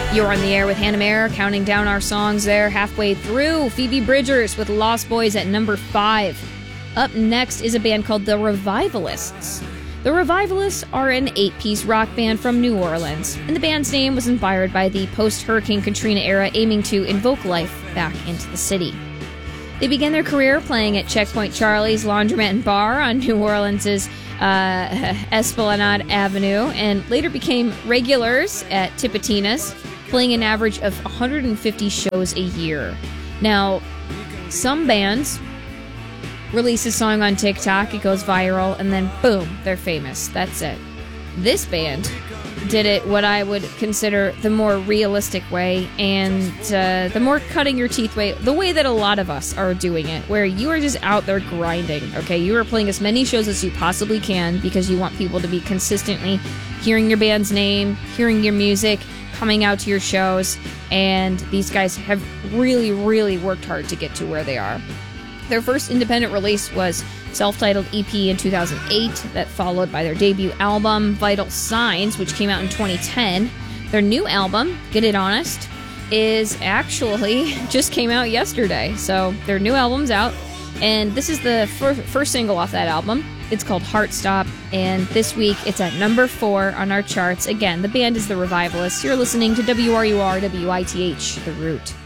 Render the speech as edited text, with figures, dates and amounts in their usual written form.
You're on the air with Hannah Mayer, counting down our songs there halfway through. Phoebe Bridgers with Lost Boys at number 5. Up next is a band called The Revivalists. The Revivalists are an 8-piece rock band from New Orleans, and the band's name was inspired by the post-Hurricane Katrina era aiming to invoke life back into the city. They began their career playing at Checkpoint Charlie's Laundromat and Bar on New Orleans' Esplanade Avenue, and later became regulars at Tipitina's, playing an average of 150 shows a year. Now, some bands release a song on TikTok, it goes viral, and then boom, they're famous. That's it. This band did it what I would consider the more realistic way, and the more cutting your teeth way, the way that a lot of us are doing it, where you are just out there grinding, okay? You are playing as many shows as you possibly can because you want people to be consistently hearing your band's name, hearing your music, coming out to your shows, and these guys have really, really worked hard to get to where they are. Their first independent release was self-titled EP in 2008, that followed by their debut album, Vital Signs, which came out in 2010. Their new album, Get It Honest, is actually just came out yesterday. So their new album's out, and this is the first single off that album. It's called Heartstop, and this week it's at number 4 on our charts. Again, the band is The Revivalists. You're listening to WRUR WITH, The Root.